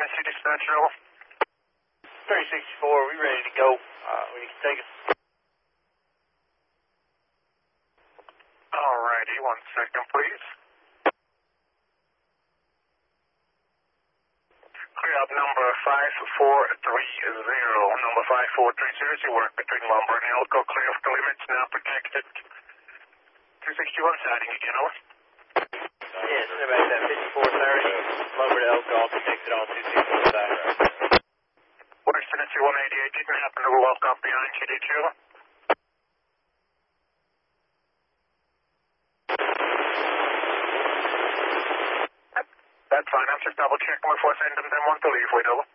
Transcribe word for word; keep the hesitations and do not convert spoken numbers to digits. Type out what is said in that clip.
Tennessee dispatch level. three sixty-four, we ready to go. Uh, we can take it. Alrighty, one second, please. Clear up number five four three zero. Number five four three zero, you work between Lumber and Elko. Clear off the limits, now protected. two sixty-one siding again, over. Yeah, send it back to that fifty-four thirty. Lumber to Elko, all protected on two sixty-one side. West Tennessee one eighty-eight, didn't happen to walk up behind you, did you? That's fine, I'm just double checking before I send them them one to leave with, over.